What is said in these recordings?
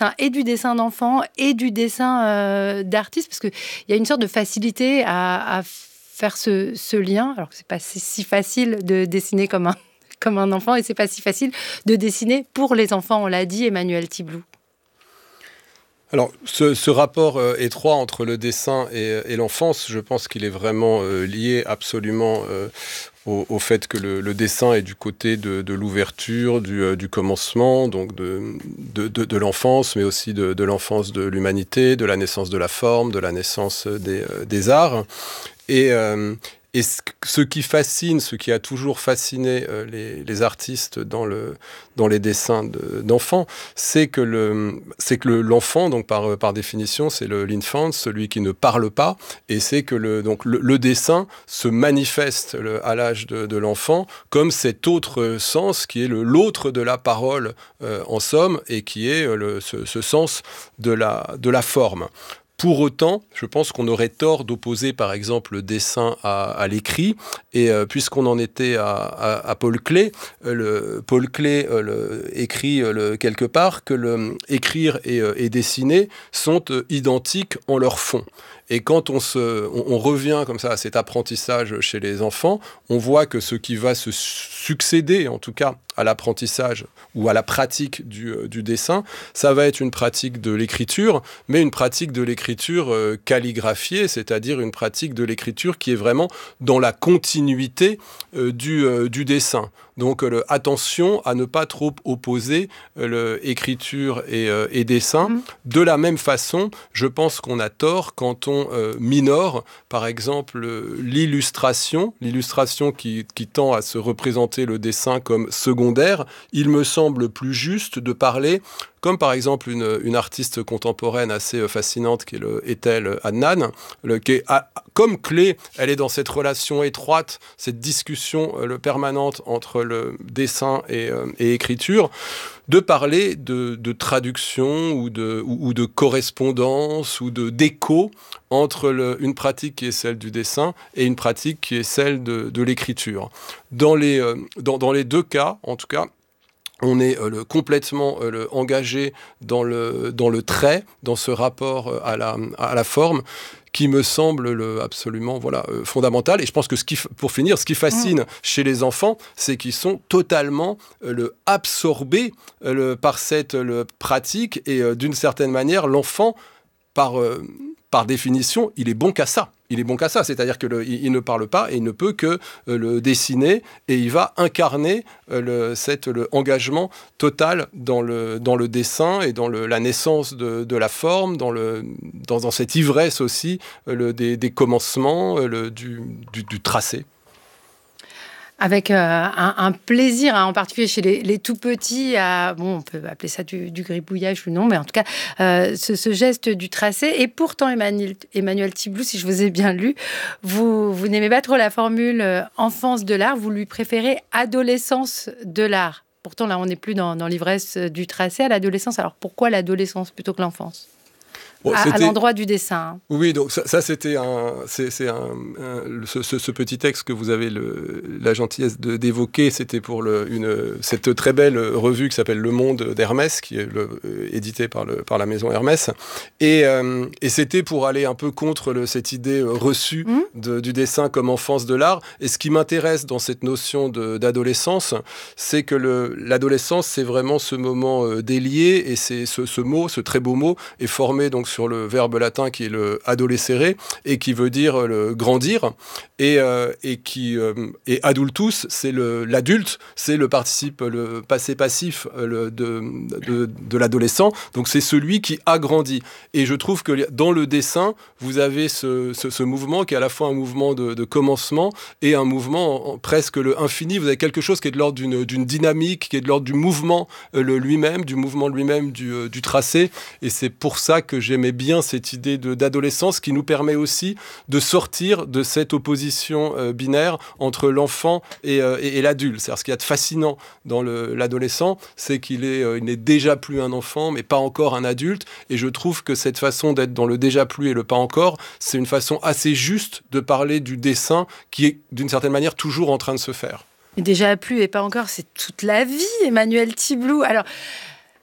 dessin et du dessin d'enfant et du dessin d'artiste, parce qu'il y a une sorte de facilité à faire ce lien, alors que c'est pas si facile de dessiner comme un enfant, et c'est pas si facile de dessiner pour les enfants, on l'a dit, Emmanuel Tiblou. Alors, ce rapport étroit entre le dessin et l'enfance, je pense qu'il est vraiment lié absolument au fait que le dessin est du côté de l'ouverture, du commencement, donc de l'enfance, mais aussi de l'enfance de l'humanité, de la naissance de la forme, de la naissance des arts. Et ce qui fascine, ce qui a toujours fasciné les artistes dans les dessins d'enfants, c'est que l'enfant, donc par définition, c'est l'infant, celui qui ne parle pas, et c'est que le dessin se manifeste à l'âge de l'enfant comme cet autre sens qui est l'autre de la parole, en somme, et qui est ce sens de la forme. Pour autant, je pense qu'on aurait tort d'opposer, par exemple, le dessin à l'écrit. Et puisqu'on en était à Paul Klee, Paul Klee écrit quelque part que écrire et dessiner sont identiques en leur fond. Et quand on revient comme ça à cet apprentissage chez les enfants, on voit que ce qui va se succéder, en tout cas, à l'apprentissage ou à la pratique du dessin, ça va être une pratique de l'écriture, mais une pratique de l'écriture calligraphiée, c'est-à-dire une pratique de l'écriture qui est vraiment dans la continuité du dessin. Donc attention à ne pas trop opposer écriture et dessin. De la même façon, je pense qu'on a tort quand on minore, par exemple, l'illustration qui tend à se représenter le dessin comme secondaire. Il me semble plus juste de parler, comme par exemple une artiste contemporaine assez fascinante qui est Ethel Adnan, qui est comme Klee, elle est dans cette relation étroite, cette discussion permanente entre le dessin et écriture, de parler de traduction ou de correspondance ou d'écho entre une pratique qui est celle du dessin et une pratique qui est celle de l'écriture. Dans les deux cas, en tout cas, on est complètement engagé dans le trait, dans ce rapport à la forme, qui me semble absolument fondamental. Et je pense que pour finir, ce qui fascine chez les enfants, c'est qu'ils sont totalement absorbés par cette pratique. Et d'une certaine manière, l'enfant, par définition, il est bon qu'à ça. C'est-à-dire qu'il ne parle pas et il ne peut que le dessiner, et il va incarner l'engagement total dans le dessin et dans la naissance de la forme, dans cette ivresse aussi des commencements, du tracé. Avec un plaisir, en particulier chez les tout petits, on peut appeler ça du gribouillage ou non, mais en tout cas, ce geste du tracé. Et pourtant, Emmanuel Tiblou, si je vous ai bien lu, vous n'aimez pas trop la formule enfance de l'art, vous lui préférez adolescence de l'art. Pourtant, là, on n'est plus dans l'ivresse du tracé à l'adolescence. Alors, pourquoi l'adolescence plutôt que l'enfance ? Bon, à l'endroit du dessin. Oui, donc ça c'était ce petit texte que vous avez la gentillesse d'évoquer, c'était pour cette très belle revue qui s'appelle Le Monde d'Hermès, qui est éditée par la maison Hermès, et c'était pour aller un peu contre cette idée reçue du dessin comme enfance de l'art. Et ce qui m'intéresse dans cette notion d'adolescence, c'est que l'adolescence, c'est vraiment ce moment délié, et c'est ce très beau mot est formé donc sur le verbe latin qui est le adolescere, et qui veut dire le grandir, et adultus, c'est l'adulte, c'est le participe, le passé passif de l'adolescent, donc c'est celui qui a grandi. Et je trouve que dans le dessin, vous avez ce mouvement qui est à la fois un mouvement de commencement et un mouvement presque infini. Vous avez quelque chose qui est de l'ordre d'une dynamique, qui est de l'ordre du mouvement lui-même, du tracé, et c'est pour ça que j'aimais bien cette idée d'adolescence qui nous permet aussi de sortir de cette opposition binaire entre l'enfant et l'adulte. C'est-à-dire, ce qu'il y a de fascinant dans l'adolescent, c'est qu'il n'est déjà plus un enfant, mais pas encore un adulte. Et je trouve que cette façon d'être dans le déjà plus et le pas encore, c'est une façon assez juste de parler du dessin qui est, d'une certaine manière, toujours en train de se faire. Et déjà plus et pas encore, c'est toute la vie, Emmanuel Tiblou. Alors,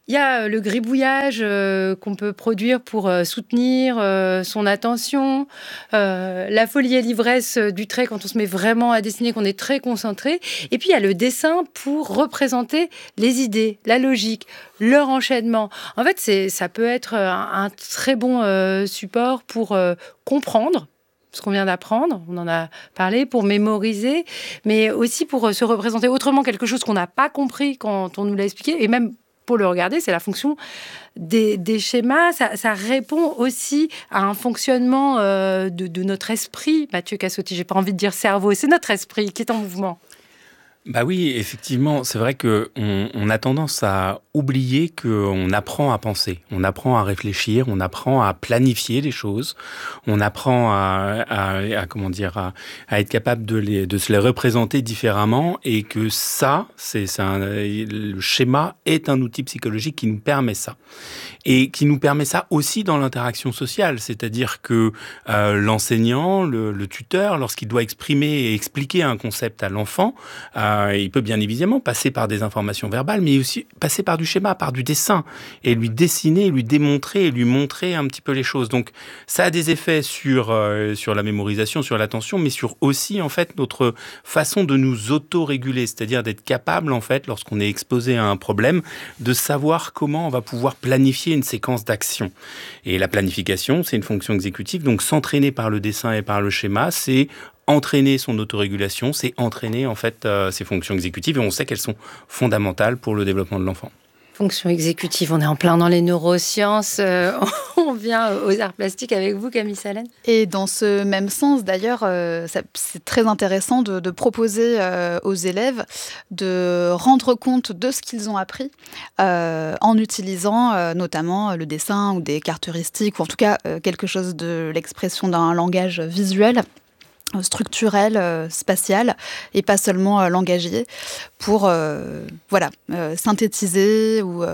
Il y a le gribouillage qu'on peut produire pour soutenir son attention, la folie et l'ivresse du trait quand on se met vraiment à dessiner, qu'on est très concentré. Et puis il y a le dessin pour représenter les idées, la logique, leur enchaînement. En fait, ça peut être un très bon support pour comprendre ce qu'on vient d'apprendre, on en a parlé, pour mémoriser, mais aussi pour se représenter autrement quelque chose qu'on n'a pas compris quand on nous l'a expliqué, et même pour le regarder, c'est la fonction des schémas. Ça répond aussi à un fonctionnement de notre esprit. Mathieu Cassotti, j'ai pas envie de dire cerveau, c'est notre esprit qui est en mouvement. Bah oui, effectivement, c'est vrai qu'on a tendance à oublier qu'on apprend à penser, on apprend à réfléchir, on apprend à planifier les choses, on apprend à être capable de se les représenter différemment, et que le schéma est un outil psychologique qui nous permet ça. Et qui nous permet ça aussi dans l'interaction sociale, c'est-à-dire que l'enseignant, le tuteur, lorsqu'il doit exprimer et expliquer un concept à l'enfant, il peut bien évidemment passer par des informations verbales, mais aussi passer par du schéma, par du dessin, et lui dessiner, lui démontrer, et lui montrer un petit peu les choses. Donc ça a des effets sur la mémorisation, sur l'attention, mais sur aussi en fait notre façon de nous auto-réguler, c'est-à-dire d'être capable en fait, lorsqu'on est exposé à un problème, de savoir comment on va pouvoir planifier une séquence d'actions. Et la planification, c'est une fonction exécutive, donc s'entraîner par le dessin et par le schéma, c'est entraîner son autorégulation, c'est entraîner en fait ses fonctions exécutives, et on sait qu'elles sont fondamentales pour le développement de l'enfant. Fonction exécutive, on est en plein dans les neurosciences, on vient aux arts plastiques avec vous, Camille Salène. Et dans ce même sens, d'ailleurs, c'est très intéressant de proposer aux élèves de rendre compte de ce qu'ils ont appris en utilisant notamment le dessin ou des cartes heuristiques, ou en tout cas quelque chose de l'expression d'un langage visuel, structurel, spatial, et pas seulement langagier, pour synthétiser ou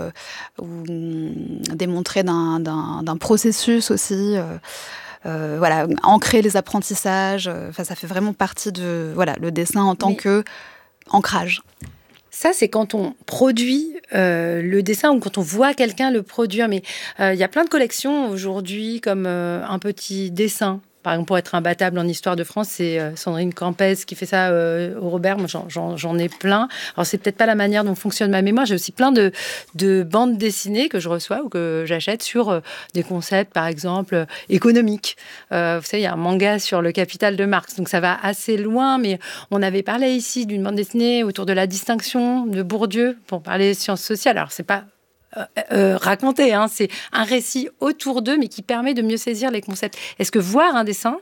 démontrer d'un processus aussi, ancrer les apprentissages. Ça fait vraiment partie de le dessin en tant que ancrage. Ça, c'est quand on produit le dessin, ou quand on voit quelqu'un le produire. Mais il y a plein de collections aujourd'hui, comme un petit dessin. Par exemple, pour être imbattable en histoire de France, c'est Sandrine Campès qui fait ça au Robert. Moi, j'en ai plein. Alors, c'est peut-être pas la manière dont fonctionne ma mémoire. J'ai aussi plein de bandes dessinées que je reçois ou que j'achète sur des concepts, par exemple, économiques. Vous savez, il y a un manga sur le capital de Marx. Donc, ça va assez loin. Mais on avait parlé ici d'une bande dessinée autour de la distinction de Bourdieu pour parler sciences sociales. Alors, c'est pas raconter, c'est un récit autour d'eux, mais qui permet de mieux saisir les concepts. Est-ce que voir un dessin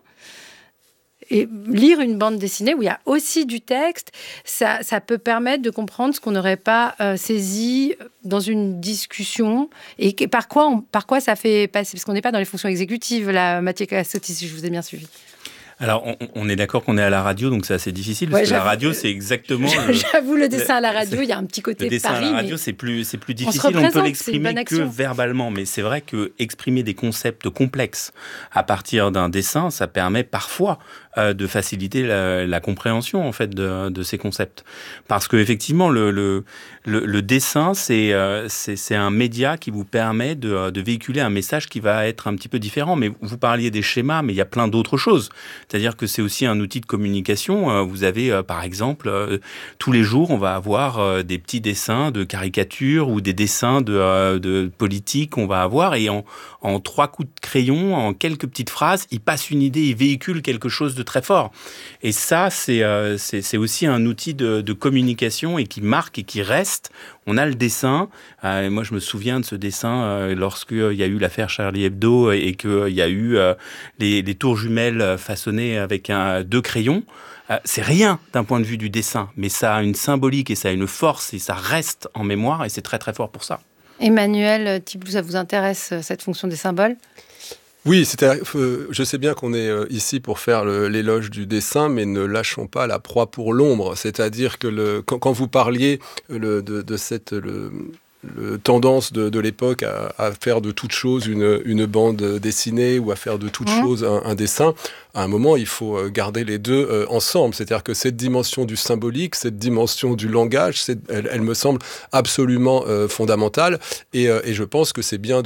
et lire une bande dessinée où il y a aussi du texte, ça peut permettre de comprendre ce qu'on n'aurait pas saisi dans une discussion, et par quoi ça fait passer, parce qu'on n'est pas dans les fonctions exécutives, là, Mathieu Cassotti, si je vous ai bien suivi. Alors, on est d'accord qu'on est à la radio, donc c'est assez difficile, parce que la radio, c'est exactement... J'avoue, le dessin à la radio, il y a un petit côté le dessin Paris, à la radio, c'est plus difficile, on peut l'exprimer que verbalement, mais c'est vrai que exprimer des concepts complexes à partir d'un dessin, ça permet parfois de faciliter la compréhension en fait de ces concepts, parce que effectivement le dessin c'est un média qui vous permet de véhiculer un message qui va être un petit peu différent. Mais vous parliez des schémas, mais il y a plein d'autres choses. C'est-à-dire que c'est aussi un outil de communication. Vous avez, par exemple, tous les jours, on va avoir des petits dessins de caricatures ou des dessins de politique qu'on va avoir. Et en 3 coups de crayon, en quelques petites phrases, il passe une idée, il véhicule quelque chose de très fort. Et ça, c'est aussi un outil de communication, et qui marque et qui reste. On a le dessin. Moi, je me souviens de ce dessin lorsqu'il y a eu l'affaire Charlie Hebdo, et qu'il y a eu les tours jumelles façonnées avec 2 crayons. C'est rien d'un point de vue du dessin, mais ça a une symbolique et ça a une force, et ça reste en mémoire, et c'est très très fort pour ça. Emmanuel Thiblou, ça vous intéresse, cette fonction des symboles ? Oui, je sais bien qu'on est ici pour faire l'éloge du dessin, mais ne lâchons pas la proie pour l'ombre. C'est-à-dire que quand vous parliez tendance de l'époque à faire de toute chose une bande dessinée ou à faire de toute chose un dessin. À un moment, il faut garder les deux ensemble. C'est-à-dire que cette dimension du symbolique, cette dimension du langage, elle me semble absolument fondamentale. Et je pense que c'est bien